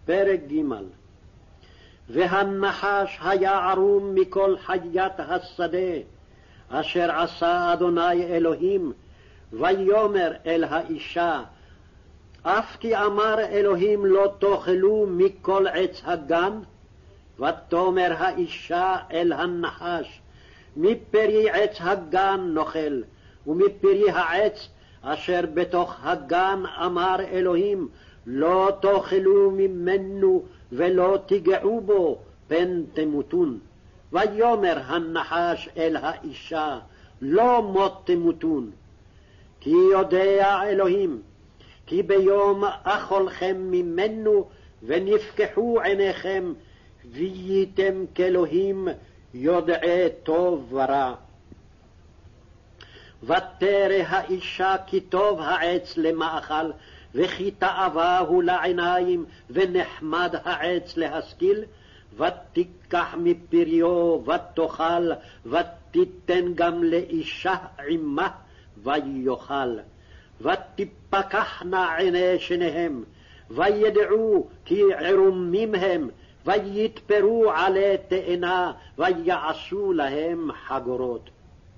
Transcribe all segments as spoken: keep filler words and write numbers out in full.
פרק ג'. והנחש היה ערום מכל חיית השדה, אשר עשה אדוני אלוהים, ויאמר אל האישה, אף כי אמר אלוהים לא תאכלו מכל עץ הגן, ותאמר האישה אל הנחש, מפרי עץ הגן נאכל, ומפרי העץ אשר בתוך הגן אמר אלוהים, לא תאכלו ממנו ולא תיגעו בו, פן תמותון. ויאמר הנחש אל האישה, לא מות תמותון. כי יודע אלוהים, כי ביום אכולכם ממנו ונפקחו עיניכם, והייתם כאלוהים יודעי טוב ורע. ותרא האישה כי טוב העץ למאכל, וכי תאווה הוא לעיניים, ונחמד העץ להשכיל, ותיקח מפריו ותאכל, ותיתן גם לאישה עמה, ויאכל. ותפקחנה עיני שניהם, וידעו כי ערומים הם, ויתפרו עלי תאנה, ויעשו להם חגורות.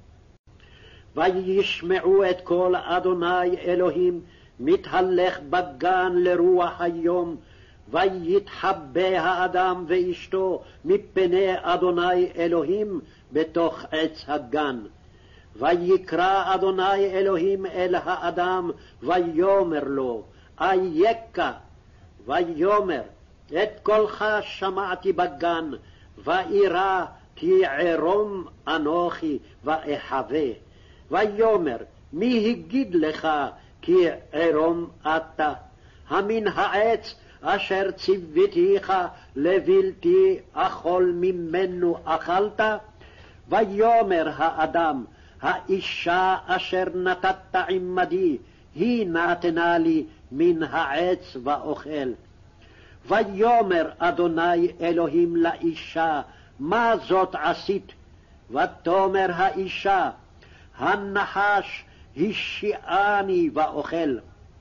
וישמעו את קול אדוני אלוהים, מתהלך בגן לרוח היום, ויתחבא האדם ואשתו מפני אדוני אלוהים בתוך עץ הגן. ויקרא אדוני אלוהים אל האדם, ויאמר לו, אייכה? ויאמר, את קולך שמעתי בגן, ואירא כי ערום אנוכי ואחווה. ויאמר, מי הגיד לך כי ערום אתה? המן העץ אשר ציוויתיך לבלתי אכול ממנו אכלת? ויאמר האדם, האישה אשר נתת עמדי, היא נתנה לי מן העץ ואוכל. ויאמר אדוני אלוהים לאישה, מה זאת עשית? ותאמר האישה, הנחש השיאני ואוכל.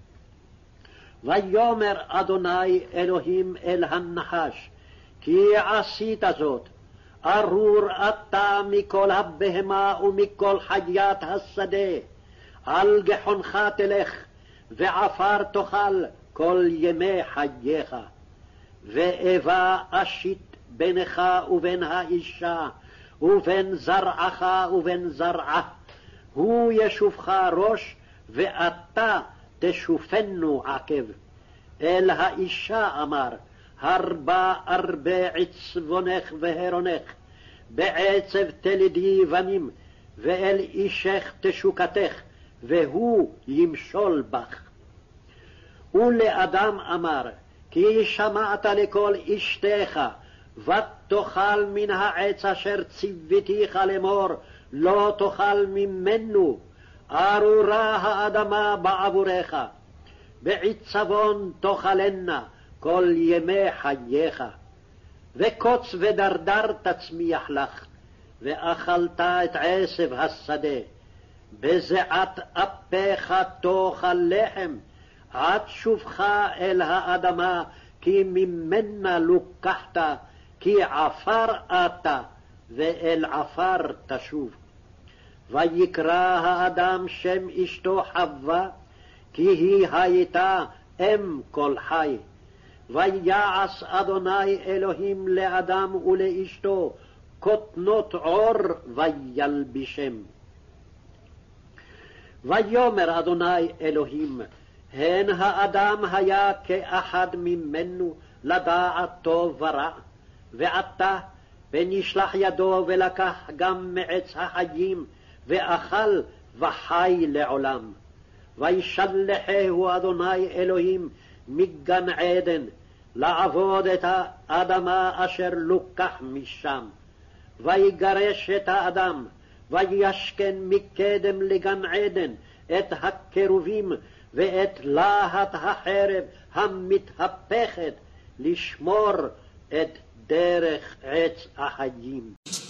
ויאמר אדוני אלוהים אל הנחש, כי עשית זאת, ארור אתה מכל הבהמה ומכל חיית השדה, על גחונך תלך, ועפר תאכל כל ימי חייך. ואיבה אשית בינך ובין האישה, ובין זרעך ובין זרעה, הוא ישופך ראש, ואתה תשופנו עקב. אל האישה אמר, הרבה הרבה עצבונך והרונך, בעצב תלדי בנים, ואל אישך תשוקתך, והוא ימשול בך. ולאדם אמר, כי שמעת לקול אשתך, ותאכל מן העץ אשר ציוויתיך לאמור, לא תאכל ממנו, ארורה האדמה בעבורך, בעצבון תאכלנה כל ימי חייך. וקוץ ודרדר תצמיח לך, ואכלת את עשב השדה. בזיעת אפיך תאכל לחם, עד שובך אל האדמה, כי ממנה לוקחת, כי עפר אתה, ואל עפר תשוב. ויקרא האדם שם אשתו חווה, כי היא הייתה אם כל חי. ויעש אדוני אלוהים לאדם ולאשתו כותנות עור וילבישם. ויאמר אדוני אלוהים, הן האדם היה כאחד ממנו לדעת טוב ורע, ועתה פן ישלח ידו ולקח גם מעץ החיים, ואכל וחי לעולם. וישלחהו אדוני אלוהים מגן עדן, לעבוד את האדמה אשר לוקח משם. ויגרש את האדם, וישכן מקדם לגן עדן את הקרובים, ואת להט החרב המתהפכת, לשמור את דרך עץ החיים.